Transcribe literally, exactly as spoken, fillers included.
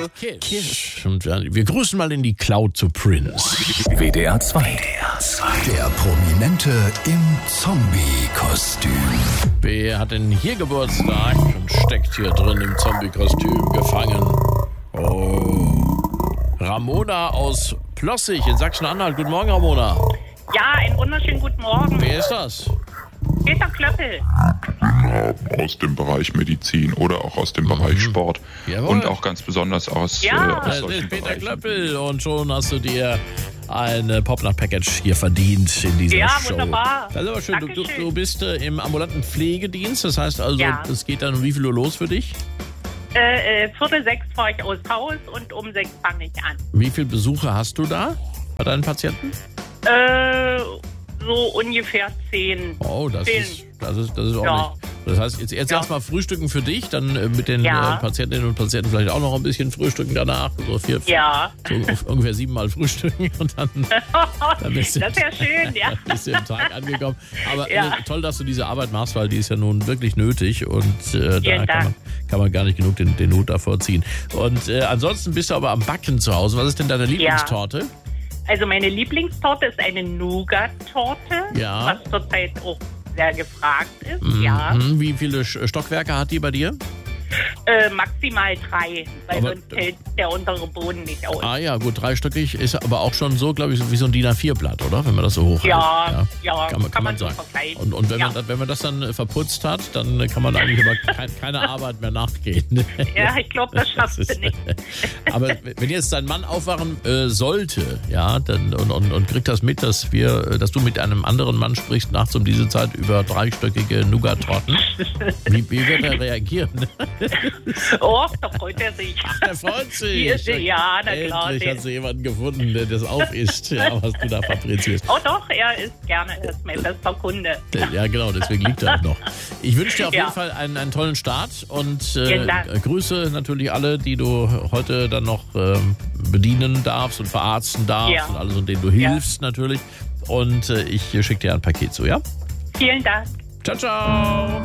Kill. Kiss. Und wir grüßen mal in die Cloud zu Prince. W D R zwei. Der Prominente im Zombie-Kostüm. Wer hat denn hier Geburtstag und steckt hier drin im Zombie-Kostüm gefangen? Oh. Ramona aus Plossig in Sachsen-Anhalt. Guten Morgen, Ramona. Ja, einen wunderschönen guten Morgen. Wer ist das? Peter Klöppel. Aus dem Bereich Medizin oder auch aus dem Bereich Sport. Jawohl. Und auch ganz besonders aus, Ja. äh, aus Das solchen ist Peter Bereichen. Klöppel und schon hast du dir ein Popnacht-Package hier verdient in dieser Ja, Show. wunderbar. Das ist aber schön. Du, du, Dankeschön. du bist äh, im ambulanten Pflegedienst, das heißt also, Ja. es geht dann um wie viel Uhr los für dich? Äh, äh, Viertel sechs fahre ich aus Haus und um sechs fange ich an. Wie viele Besuche hast du da bei deinen Patienten? Äh, so ungefähr zehn. Oh, das Zehn. ist, das ist, das ist auch Ja. nicht. Das heißt, jetzt, jetzt Ja. erstmal frühstücken für dich, dann äh, mit den Ja. äh, Patientinnen und Patienten vielleicht auch noch ein bisschen frühstücken danach. So vier, Ja. so ungef- ungefähr siebenmal frühstücken und dann, dann bist du, Das wäre schön, ja. bist du im Tag angekommen. Aber Ja. äh, toll, dass du diese Arbeit machst, weil die ist ja nun wirklich nötig und äh, da Vielen kann man, kann man gar nicht genug den, den Hut davor ziehen. Und äh, ansonsten bist du aber am Backen zu Hause. Was ist denn deine Lieblingstorte? Also meine Lieblingstorte ist eine Nougat-Torte, Ja. was zurzeit auch sehr gefragt ist. Ja. Mhm. Wie viele Sch- Stockwerke hat die bei dir? Äh, maximal drei, weil Aber- sonst hält der untere Boden nicht aus. Ah ja, gut, dreistöckig ist aber auch schon so, glaube ich, so wie so ein DIN A vier Blatt, oder? Wenn man das so hoch Ja, ja, kann man, kann man so sagen. vergleichen. Und, und wenn, Ja. man, das- wenn man das dann äh, verputzt hat, dann äh, kann man eigentlich aber kein, keine Arbeit mehr nachgehen. Ja, ich glaube, das schaffst Das du ist- nicht. Aber wenn jetzt dein Mann aufwachen äh, sollte, ja, dann, und, und, und kriegt das mit, dass wir, äh, dass du mit einem anderen Mann sprichst nachts um diese Zeit über dreistöckige Nougat-Torten, wie, wie wird er reagieren? Oh, da freut er sich. Er freut sich. Hier ist er, ja, na klar. Endlich der- hat sie jemanden gefunden, der das aufisst, ja, was du da fabrizierst. Oh doch, er ist gerne, er ist mein bester Kunde. Ja, genau, deswegen liegt er auch noch. Ich wünsche dir auf Ja. jeden Fall einen, einen tollen Start und äh, Vielen Dank. grüße natürlich alle, die du heute dann noch ähm, bedienen darfst und verarzten darfst Ja. und alle, und denen du hilfst natürlich. Und äh, ich schicke dir ein Paket zu, ja? Vielen Dank. Ciao, ciao!